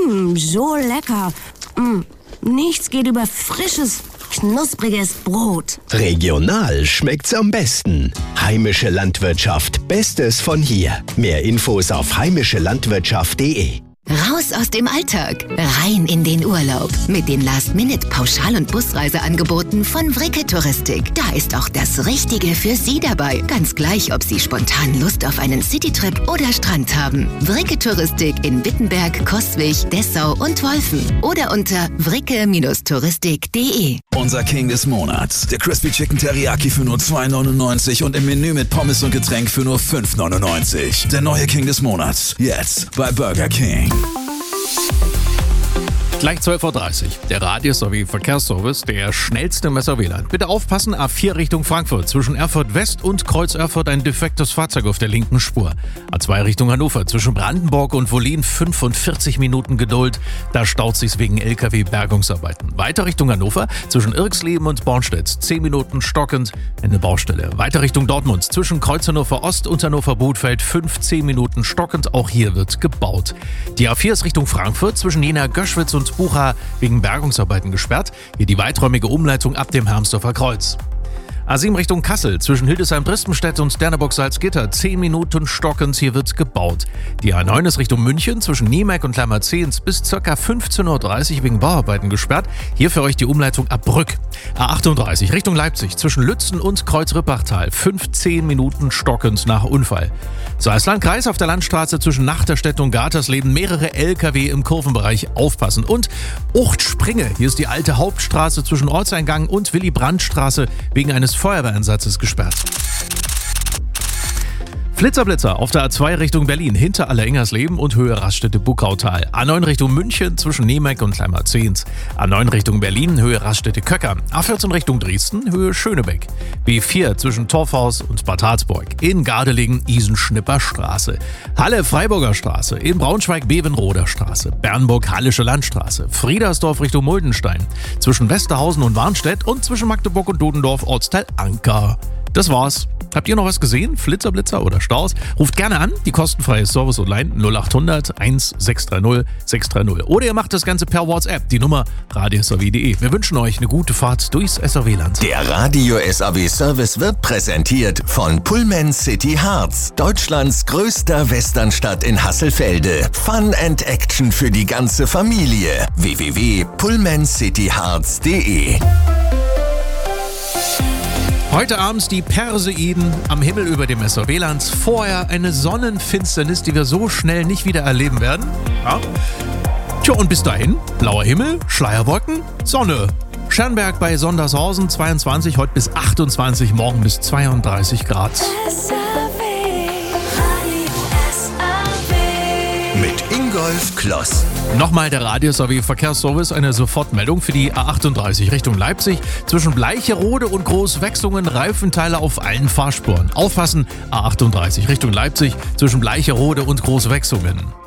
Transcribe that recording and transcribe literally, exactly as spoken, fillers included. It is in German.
Mmm, so lecker. Mm, nichts geht über frisches, knuspriges Brot. Regional schmeckt's am besten. Heimische Landwirtschaft, Bestes von hier. Mehr Infos auf heimische landwirtschaft punkt de. Raus aus dem Alltag, rein in den Urlaub. Mit den Last-Minute-Pauschal- und Busreiseangeboten von Vricke Touristik. Da ist auch das Richtige für Sie dabei. Ganz gleich, ob Sie spontan Lust auf einen Citytrip oder Strand haben. Vricke Touristik in Wittenberg, Coswig, Dessau und Wolfen. Oder unter vricke touristik punkt de. Unser King des Monats. Der Crispy Chicken Teriyaki für nur zwei neunundneunzig und im Menü mit Pommes und Getränk für nur fünf neunundneunzig. Der neue King des Monats. Jetzt bei Burger King. Gleich zwölf Uhr dreißig. Der Radio- sowie Verkehrsservice, der schnellste im S A W-Land. Bitte aufpassen, A vier Richtung Frankfurt. Zwischen Erfurt West und Kreuz Erfurt ein defektes Fahrzeug auf der linken Spur. A zwei Richtung Hannover. Zwischen Brandenburg und Wollin fünfundvierzig Minuten Geduld. Da staut sich's wegen L K W-Bergungsarbeiten. Weiter Richtung Hannover. Zwischen Irksleben und Bornstedt zehn Minuten stockend. Eine Baustelle. Weiter Richtung Dortmund. Zwischen Kreuz Hannover Ost und Hannover Bothfeld fünfzehn Minuten stockend. Auch hier wird gebaut. Die A vier ist Richtung Frankfurt. Zwischen Jena, Göschwitz und Bucha wegen Bergungsarbeiten gesperrt. Hier die weiträumige Umleitung ab dem Hermsdorfer Kreuz. A sieben Richtung Kassel, zwischen Hildesheim-Bristenstedt und Derneburg-Salzgitter, zehn Minuten stockend, hier wird gebaut. Die A neun ist Richtung München, zwischen Niemek und Lammerzehns bis ca. fünfzehn Uhr dreißig wegen Bauarbeiten gesperrt. Hier für euch die Umleitung ab Brück. A achtunddreißig Richtung Leipzig, zwischen Lützen und Kreuz-Rippachtal, fünfzehn Minuten stockend nach Unfall. Salzland-Kreis auf der Landstraße zwischen Nachterstedt und Gatersleben, mehrere L K W im Kurvenbereich, aufpassen. Und Ucht-Springe, hier ist die alte Hauptstraße zwischen Ortseingang und Willy-Brandt-Straße wegen eines Feuerwehreinsatzes gesperrt. Flitzerblitzer auf der A zwei Richtung Berlin, hinter Aller-Ingersleben und Höhe Raststätte-Buckautal. A neun Richtung München, zwischen Niemek und Lammerzehns. A neun Richtung Berlin, Höhe Raststätte-Köcker. A vierzehn Richtung Dresden, Höhe Schönebeck. B vier zwischen Torfhaus und Bad Harzburg. In Gardelegen, Isenschnipper-Straße. Halle-Freiburger Straße. In Braunschweig, Bevenroder Straße. Bernburg-Hallische Landstraße. Friedersdorf Richtung Muldenstein. Zwischen Westerhausen und Warnstedt und zwischen Magdeburg und Dodendorf, Ortsteil Anker. Das war's. Habt ihr noch was gesehen? Flitzer, oder Staus? Ruft gerne an, die kostenfreie Service Online null acht hundert eins sechs drei null sechs drei null. Oder ihr macht das Ganze per WhatsApp, die Nummer radio s a w punkt de. Wir wünschen euch eine gute Fahrt durchs S A W-Land. Der Radio S A W Service wird präsentiert von Pullman City Harz, Deutschlands größter Westernstadt in Hasselfelde. Fun and Action für die ganze Familie. w w w punkt pullman city harz punkt de. Heute abends die Perseiden am Himmel über dem S A W-Land. Vorher eine Sonnenfinsternis, die wir so schnell nicht wieder erleben werden. Ja. Tja, und bis dahin blauer Himmel, Schleierwolken, Sonne. Schernberg bei Sondershausen zweiundzwanzig, heute bis achtundzwanzig, morgen bis zweiunddreißig Grad. Mit Ingolf Kloss. Nochmal der Radio S A W Verkehrsservice, eine Sofortmeldung für die A achtunddreißig Richtung Leipzig. Zwischen Bleicherode und Großwechslungen Reifenteile auf allen Fahrspuren. Aufpassen, A achtunddreißig Richtung Leipzig, zwischen Bleicherode und Großwechslungen.